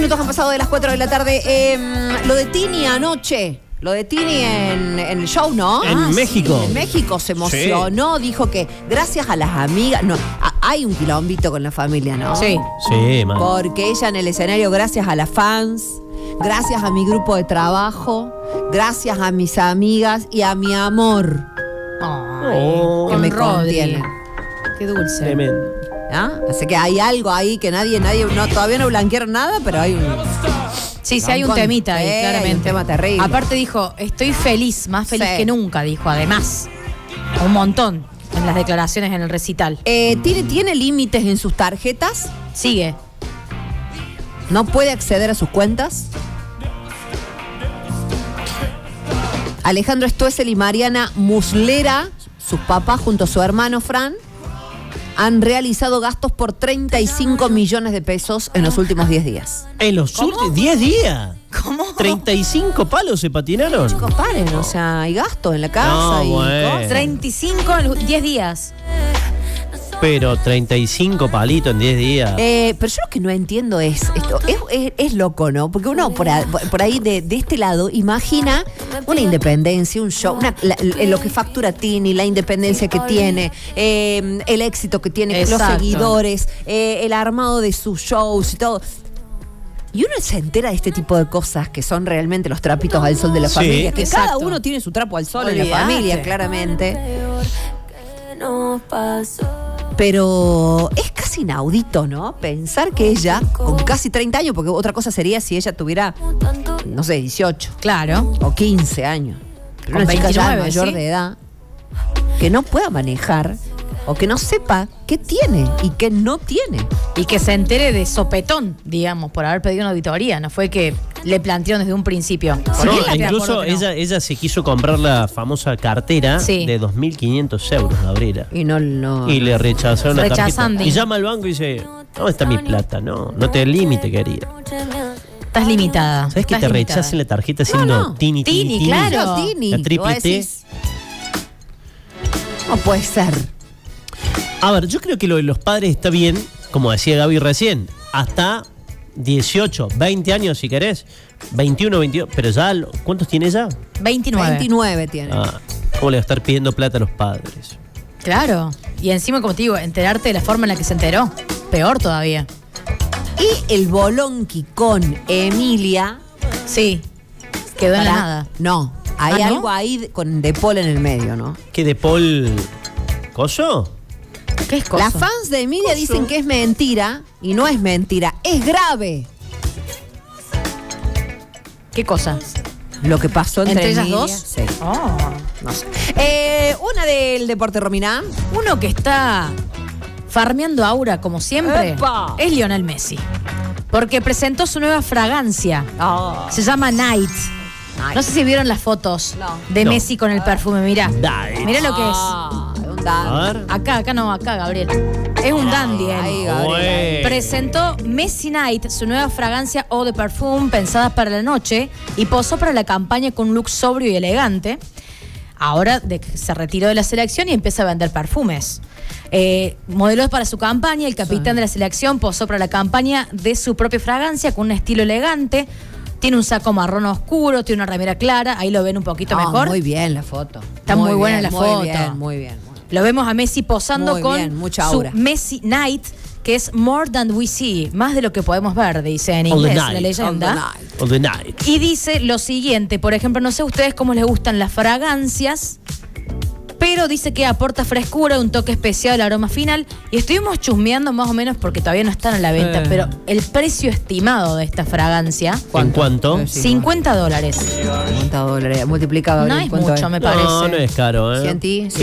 minutos han pasado de las 4 de la tarde. Lo de Tini anoche. Lo de Tini en el show, ¿no? En México. Sí, en México se emocionó, dijo que gracias a las amigas. No, hay un quilombito con la familia, ¿no? Sí. Sí, man. Porque ella en el escenario, gracias a las fans, gracias a mi grupo de trabajo, gracias a mis amigas y a mi amor Oh, que con me Rodri. contienen. Qué dulce. tremendo. ¿Ah? Así que hay algo ahí que nadie no, todavía no blanquearon nada, pero hay un... Sí, hay un temita ahí, claramente. Un tema terrible. Aparte dijo, estoy feliz, más feliz Sí. que nunca, dijo, además. Un montón en las declaraciones en el recital. ¿Tiene límites en sus tarjetas? Sigue. ¿No puede acceder a sus cuentas? Alejandro Stoessel y Mariana Muslera, sus papás junto a su hermano Fran, han realizado gastos por 35 millones de pesos en los últimos 10 días. En los últimos 10 días. ¿Cómo? 35 palos se patinaron. Chicos, paren, o sea, hay gasto en la casa No, y bueno. cosas. 35 en los 10 días. Pero 35 palitos en 10 días. Pero yo lo que no entiendo es esto, es loco, ¿no? Porque uno por ahí de este lado imagina una independencia, un show, lo que factura Tini, la independencia que tiene, el éxito que tiene, Exacto. los seguidores, el armado de sus shows y todo. Y uno se entera de este tipo de cosas que son realmente los trapitos al sol de la Sí. familia, que Exacto. cada uno tiene su trapo al sol en la Olvídate. familia, claramente. Pero es casi inaudito, ¿no? Pensar que ella, con casi 30 años, porque otra cosa sería si ella tuviera, no sé, 18 Claro. o 15 años. Pero Con una chica ya 29, mayor ¿sí? de edad, que no pueda manejar o que no sepa qué tiene y qué no tiene. Y que se entere de sopetón, digamos, por haber pedido una auditoría. No fue que le plantearon desde un principio. No, Porque ella de incluso acuerdo que no. ella se quiso comprar la famosa cartera Sí. de 2.500 euros, Gabriela. Y no. Y le rechazaron la tarjeta. Rechazando. Y llama al banco y dice, ¿dónde está mi plata? No te límite, querida. Estás limitada. ¿Sabes que Estás te limitada. rechacen la tarjeta siendo no. Tini, Tini, claro. Pero Tini, La triple vos T. decís, no puede ser. A ver, yo creo que lo de los padres está bien, como decía Gaby recién, hasta 18, 20 años si querés, 21, 22, pero ya, ¿cuántos tiene ella? 29. 29 tiene. ¿Cómo le va a estar pidiendo plata a los padres? Claro. Y encima, como te digo, enterarte de la forma en la que se enteró. Peor todavía. Y el bolonqui con Emilia. Sí. Quedó en la Pará. nada. No, hay ¿Ah, no? algo ahí con De Paul en el medio, ¿no? ¿Qué de Paul Coso? ¿Qué es cosa? Las fans de Emilia dicen que es mentira y no es mentira, es grave ¿Qué cosa? lo que pasó entre ¿Entre ellas Emilia. dos? Sí, Oh. no sé. Una del deporte Romina. Uno que está farmeando aura como siempre ¡Epa! es Lionel Messi. Porque presentó su nueva fragancia. Se llama Night. Night. No sé si vieron las fotos No. de No. Messi con el perfume. Mirá. Night. Mirá lo que es. Un dandy. A ver. Acá no, acá, Gabriel. Es un dandy, él. Ahí, Gabriel. Bueno. Presentó Messi Night, su nueva fragancia eau de parfum pensada para la noche, y posó para la campaña con un look sobrio y elegante. Ahora se retiró de la selección y empieza a vender perfumes. Modeló para su campaña, el capitán de la selección posó para la campaña de su propia fragancia con un estilo elegante. Tiene un saco marrón oscuro, tiene una remera clara, ahí lo ven un poquito mejor. Muy bien la foto. Está muy buena la foto. Muy bien, muy bien. Lo vemos a Messi posando Muy con bien, mucha su aura. Messi Night, que es more than we see, más de lo que podemos ver, dice en All the inglés night. la leyenda. All the night. All the night. Y dice lo siguiente, por ejemplo, no sé a ustedes cómo les gustan las fragancias, pero dice que aporta frescura, un toque especial, aroma final. Y estuvimos chusmeando más o menos porque todavía no están a la venta, pero el precio estimado de esta fragancia, ¿En cuánto? $50. $50. Multiplicado. No es mucho, me parece. No es caro, ¿eh?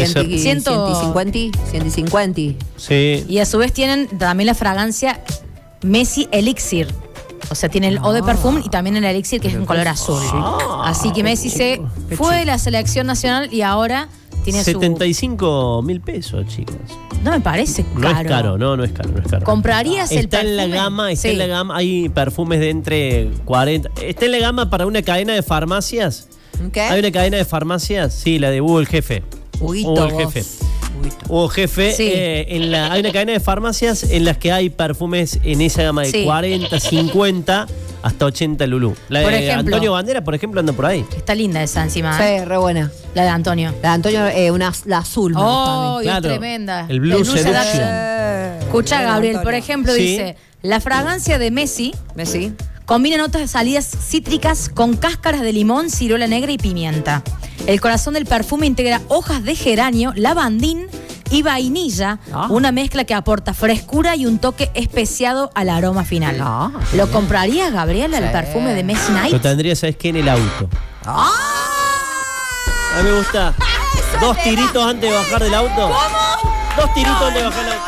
150. Sí. Y a su vez tienen también la fragancia Messi Elixir. O sea, tiene el eau de perfume y también el elixir, que es en color azul. Así que Messi se fue de la selección nacional y ahora tiene 75.000 pesos, chicos. No me parece No caro. es caro, no es caro. ¿Comprarías el Está en la perfume? gama, Sí. hay perfumes de entre 40. Está en la gama para una cadena de farmacias. ¿Qué? Hay una cadena de farmacias, sí, la de Hugo el Jefe. Huguito, Hugo el vos. Jefe. Hugo Jefe, Sí. hay una cadena de farmacias en las que hay perfumes en esa gama de Sí. 40, 50 hasta 80 Lulú. La Por de ejemplo. Antonio Banderas, por ejemplo, anda por ahí. Está linda esa encima. Sí, re buena. La de Antonio. La de Antonio, la azul. me gusta a mí. Oh, Claro. es tremenda. El Blue Seduction. Escucha, Bien, Gabriel, Antonio. por ejemplo, ¿Sí? dice: la fragancia de Messi Messi. combina notas de salidas cítricas con cáscaras de limón, ciruela negra y pimienta. El corazón del perfume integra hojas de geranio, lavandín y vainilla, una mezcla que aporta frescura y un toque especiado al aroma final. ¿Lo comprarías, Gabriel, el perfume de Messi Night? Lo tendría, ¿sabes qué? En el auto. A mí me gusta. 2 tiritos antes de bajar del auto. ¿Cómo? 2 tiritos antes de bajar del auto.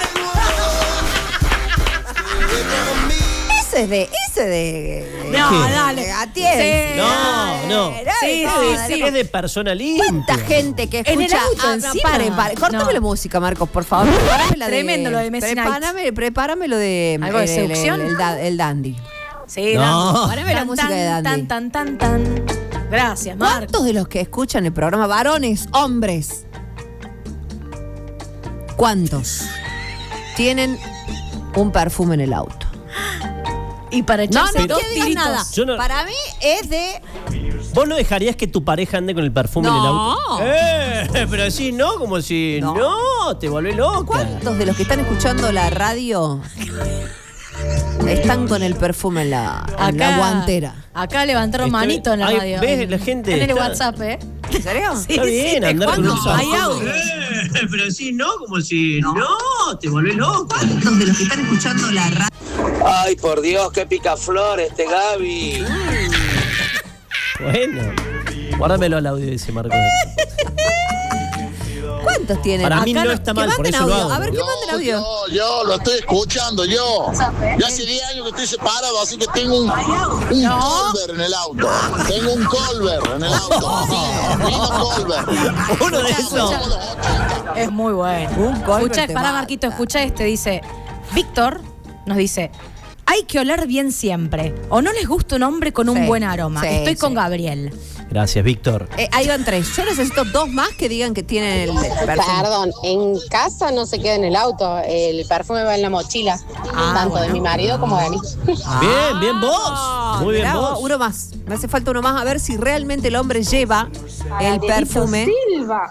Ese de. No, ¿Qué? dale. Atiel. Sí. No. Sí, sí. Es de persona limpia. ¿Cuánta gente que escucha? En el auto, no, encima. pare. Córtame No. la música, Marcos, por favor. Prepárame la Tremendo lo de Messi Night. Prepárame lo de. ¿Algo de seducción? El dandy. Sí, No. Poneme la música de Dandy. Tan. Gracias, Marco. ¿Cuántos de los que escuchan el programa, varones, hombres, cuántos tienen un perfume en el auto? Y para No echarse dos digas tiritos. nada. Yo no- Para mí es de. ¿Vos no dejarías que tu pareja ande con el perfume en el auto? Pero así no, como si no, te volvés loca. ¿Cuántos de los que están escuchando la radio están con el perfume en la guantera? Acá levantaron manito en la Ay, radio. ¿ves? La gente En el está- WhatsApp, ¿eh? ¿En serio? Sí, Está bien, te andar con cuento. un Hay audio. Pero así no, como si no, te volvés loca. ¿Cuántos de los que están escuchando la radio? Ay, por Dios, qué picaflor este Gaby. Bueno, guárdamelo al audio de ese Marco. ¿Cuántos tienen? Para mí Acá no está mal, que por manden eso lo audio. hago. A ver, que manden audio. Yo lo estoy escuchando, yo. Ya hace 10 años que estoy separado, así que tengo un Colbert en el auto. Tengo un Colbert en el auto. Vino Colbert. Uno de esos. Es muy bueno. Colbert Escucha, te para mata. Marquito, escucha este, dice, Víctor nos dice, hay que oler bien siempre. O no les gusta un hombre con un Sí, buen aroma. sí, Estoy con sí. Gabriel. Gracias, Víctor. Ahí van 3. Yo necesito 2 más que digan que tienen el perfume. Perdón, en casa no se queda en el auto, el perfume va en la mochila, tanto de mi marido como de mí. Bien vos. Muy bien Mirá vos. Uno más. Me hace falta uno más a ver si realmente el hombre lleva el perfume. Silva.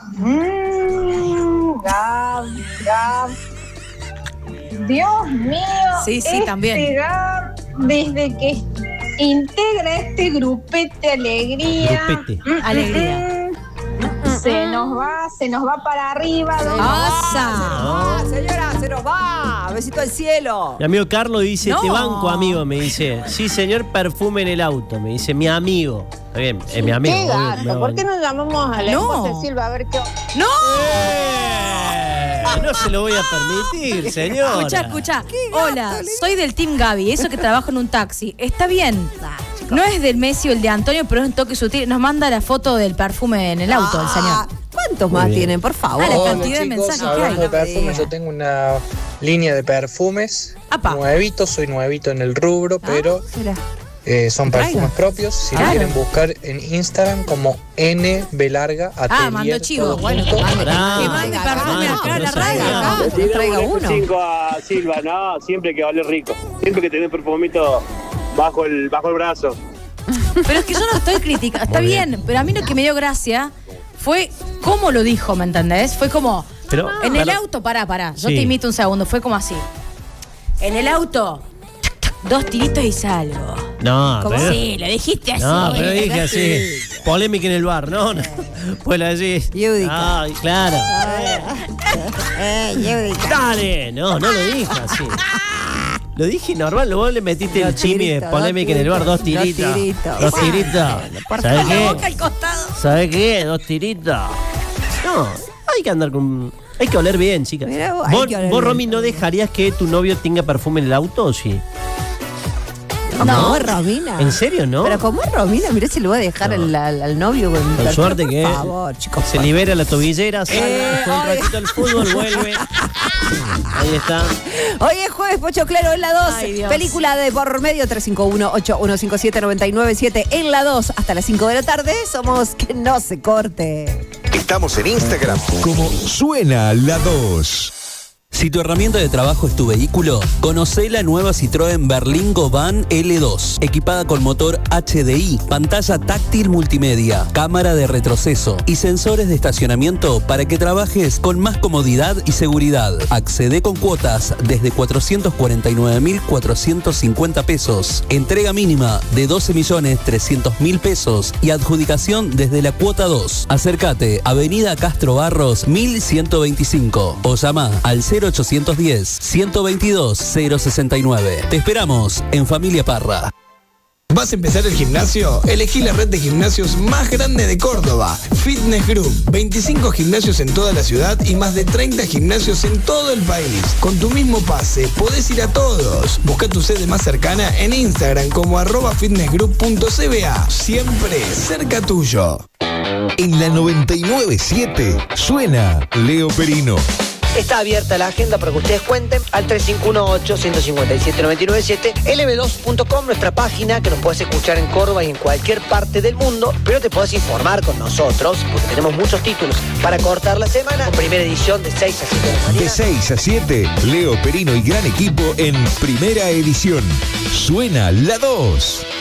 Gab. Dios mío. Sí, también. Gab, desde que integra este grupete alegría. Grupete. Alegría. Se nos va para arriba. ¡Pasa! Señora, se nos va. Besito al cielo. Mi amigo Carlos dice, No. te banco, amigo, me dice. Sí, señor, perfume en el auto. Me dice, mi amigo. Está bien, es mi amigo. Qué obvio, gato, ¿por qué no llamamos a la No. esposa de Silva a ver qué? ¡No! No se lo voy a permitir, señor. Escucha. Hola, soy del Team Gaby, eso que trabajo en un taxi. Está bien. No es del Messi o el de Antonio, pero es un toque sutil. Nos manda la foto del perfume en el auto, el señor. ¿Cuántos Muy más bien. tienen, por favor? La Hola, cantidad de chicos, mensajes que hablando hay. de perfumes, yo tengo una línea de perfumes Apa. nuevitos, soy nuevito en el rubro, pero Mira. son Traiga. perfumes propios. Si Claro. lo quieren buscar en Instagram como NBlarga Atelier. mandó chivo. todo Bueno, junto. Pará. Que mande perfume acá a la radio. Que traiga uno. 5 a Silva, no, siempre que vale rico. Siempre que tenés perfumito bajo el brazo. Pero es que yo no estoy criticando. Está Muy bien, pero a mí lo que me dio gracia fue cómo lo dijo, ¿me entendés? Fue como, Pero, en el pará. auto, pará. Yo Sí. te imito un segundo. Fue como así. En el auto, 2 tiritos y salgo. No, ¿Cómo? pero, Sí, lo dijiste así. no, pero dije así. Polémica en el bar, no. Pues la decís. Yudica. Ay, claro. Yudica. Dale. No lo dije así. Lo dije normal, vos le metiste el chimi de polémica en el bar, 2 tiritos. 2 tiritos. 2 tiritos. por ¿Sabes La boca qué? al costado. ¿Sabes qué? 2 tiritos. No, hay que andar con. Hay que oler bien, chicas. Mirá vos, hay ¿Vos, que oler vos, bien. Romy, no dejarías que tu novio tenga perfume en el auto o sí? No, es Romina. ¿En serio, no? Pero como es Romina, mirá si le voy a dejar al novio. Con suerte que Por favor, chicos. se libera la tobillera, sale, juega un ratito al fútbol, vuelve. Ahí está. Hoy es jueves, Pocho Claro, en la 2. Ay, Dios. Película de por medio 351-8157-997. En la 2, hasta las 5 de la tarde. Somos Que No Se Corte. Estamos en Instagram como Suena la 2. Si tu herramienta de trabajo es tu vehículo, conocé la nueva Citroën Berlingo Van L2, equipada con motor HDI, pantalla táctil multimedia, cámara de retroceso y sensores de estacionamiento para que trabajes con más comodidad y seguridad. Accede con cuotas desde 449.450 pesos, entrega mínima de 12.300.000 pesos y adjudicación desde la cuota 2. Acércate, Avenida Castro Barros 1125 o llama al 0810-122-069. Te esperamos en Familia Parra. ¿Vas a empezar el gimnasio? Elegí la red de gimnasios más grande de Córdoba, Fitness Group. 25 gimnasios en toda la ciudad y más de 30 gimnasios en todo el país. Con tu mismo pase, podés ir a todos. Busca tu sede más cercana en Instagram como @fitnessgroup.cba. Siempre cerca tuyo. En la 99.7 suena Leo Perino. Está abierta la agenda para que ustedes cuenten al 3518-157-997, lb2.com, nuestra página que nos puedes escuchar en Córdoba y en cualquier parte del mundo, pero te podés informar con nosotros porque tenemos muchos títulos para cortar la semana. Primera edición de 6 a 7 de la mañana. De 6 a 7, Leo Perino y gran equipo en Primera Edición. Suena la 2.